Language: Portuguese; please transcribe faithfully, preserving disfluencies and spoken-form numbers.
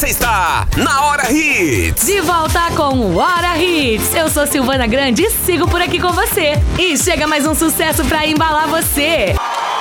Você está na Hora Hits. De volta com o Hora Hits. Eu sou Silvana Grande e sigo por aqui com você. E chega mais um sucesso pra embalar você.